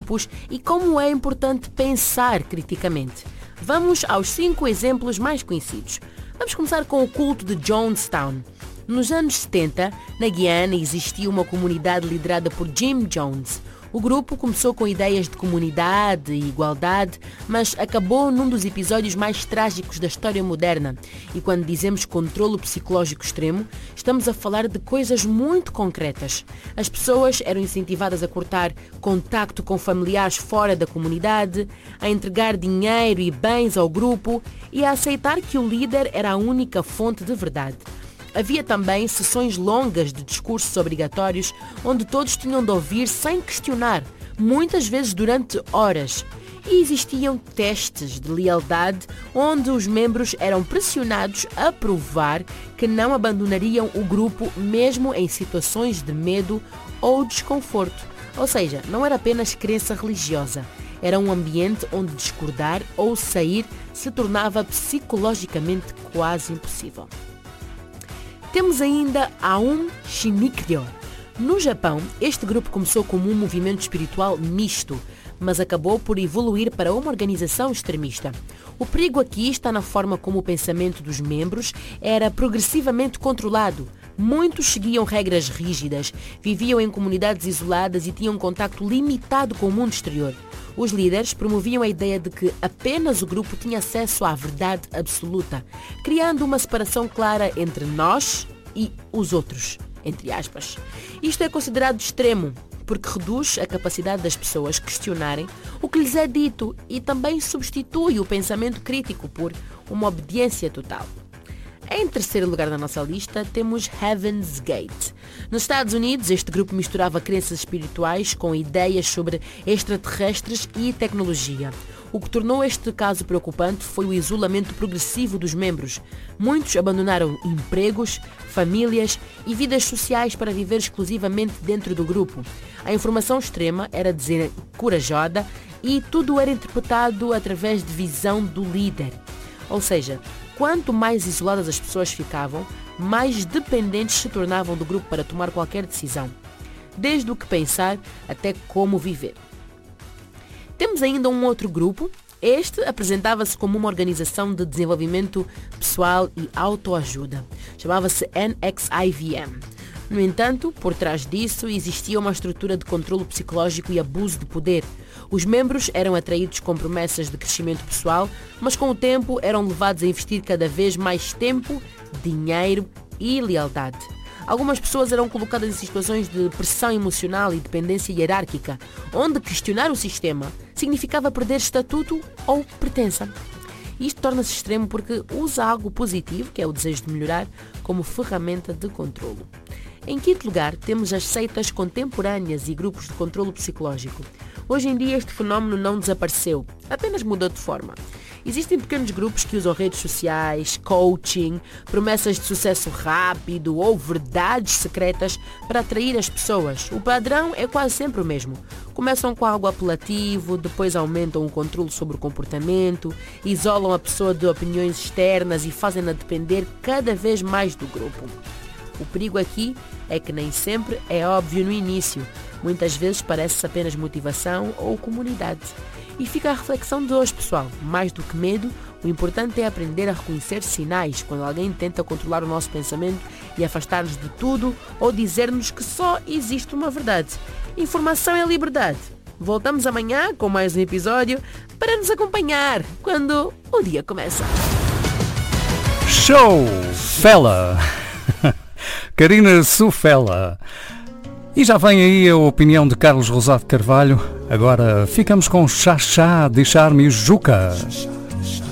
grupos e como é importante pensar criticamente. Vamos aos 5 exemplos mais conhecidos. Vamos começar com o culto de Jonestown. Nos anos 70, na Guiana existia uma comunidade liderada por Jim Jones. O grupo começou com ideias de comunidade e igualdade, mas acabou num dos episódios mais trágicos da história moderna. E quando dizemos controlo psicológico extremo, estamos a falar de coisas muito concretas. As pessoas eram incentivadas a cortar contacto com familiares fora da comunidade, a entregar dinheiro e bens ao grupo e a aceitar que o líder era a única fonte de verdade. Havia também sessões longas de discursos obrigatórios, onde todos tinham de ouvir sem questionar, muitas vezes durante horas. E existiam testes de lealdade, onde os membros eram pressionados a provar que não abandonariam o grupo mesmo em situações de medo ou desconforto. Ou seja, não era apenas crença religiosa, era um ambiente onde discordar ou sair se tornava psicologicamente quase impossível. Temos ainda Aum Shinrikyo. No Japão, este grupo começou como um movimento espiritual misto, mas acabou por evoluir para uma organização extremista. O perigo aqui está na forma como o pensamento dos membros era progressivamente controlado. Muitos seguiam regras rígidas, viviam em comunidades isoladas e tinham contacto limitado com o mundo exterior. Os líderes promoviam a ideia de que apenas o grupo tinha acesso à verdade absoluta, criando uma separação clara entre nós e os outros, entre aspas. Isto é considerado extremo, porque reduz a capacidade das pessoas questionarem o que lhes é dito e também substitui o pensamento crítico por uma obediência total. Em terceiro lugar na nossa lista, temos Heaven's Gate. Nos Estados Unidos, este grupo misturava crenças espirituais com ideias sobre extraterrestres e tecnologia. O que tornou este caso preocupante foi o isolamento progressivo dos membros. Muitos abandonaram empregos, famílias e vidas sociais para viver exclusivamente dentro do grupo. A informação extrema era desencorajada e tudo era interpretado através de visão do líder. Ou seja, quanto mais isoladas as pessoas ficavam, mais dependentes se tornavam do grupo para tomar qualquer decisão, desde o que pensar até como viver. Temos ainda um outro grupo. Este apresentava-se como uma organização de desenvolvimento pessoal e autoajuda. Chamava-se NXIVM. No entanto, por trás disso existia uma estrutura de controlo psicológico e abuso de poder. Os membros eram atraídos com promessas de crescimento pessoal, mas com o tempo eram levados a investir cada vez mais tempo, dinheiro e lealdade. Algumas pessoas eram colocadas em situações de pressão emocional e dependência hierárquica, onde questionar o sistema significava perder estatuto ou pertença. Isto torna-se extremo porque usa algo positivo, que é o desejo de melhorar, como ferramenta de controlo. Em quinto lugar, temos as seitas contemporâneas e grupos de controlo psicológico. Hoje em dia este fenómeno não desapareceu, apenas mudou de forma. Existem pequenos grupos que usam redes sociais, coaching, promessas de sucesso rápido ou verdades secretas para atrair as pessoas. O padrão é quase sempre o mesmo. Começam com algo apelativo, depois aumentam o controle sobre o comportamento, isolam a pessoa de opiniões externas e fazem-na depender cada vez mais do grupo. O perigo aqui é que nem sempre é óbvio no início. Muitas vezes parece apenas motivação ou comunidade. E fica a reflexão de hoje, pessoal. Mais do que medo, o importante é aprender a reconhecer sinais quando alguém tenta controlar o nosso pensamento e afastar-nos de tudo ou dizer-nos que só existe uma verdade. Informação é liberdade. Voltamos amanhã com mais um episódio para nos acompanhar quando o dia começa. Show, fella! Karina Sufela. E já vem aí a opinião de Carlos Rosado Carvalho. Agora ficamos com Xaxá de Charme e Juca.